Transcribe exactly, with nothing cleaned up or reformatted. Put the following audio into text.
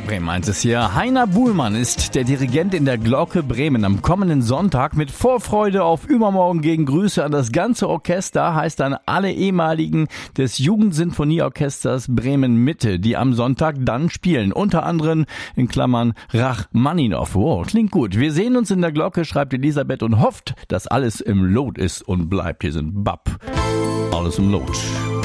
Bremen eins ist hier. Heiner Buhlmann ist der Dirigent in der Glocke Bremen. Am kommenden Sonntag mit Vorfreude auf übermorgen gegen Grüße an das ganze Orchester, heißt an alle ehemaligen des Jugendsinfonieorchesters Bremen Mitte, die am Sonntag dann spielen. Unter anderem in Klammern Rachmaninow. Wow, klingt gut. Wir sehen uns in der Glocke, schreibt Elisabeth und hofft, dass alles im Lot ist und bleibt. Hier sind Bab. Alles im Lot.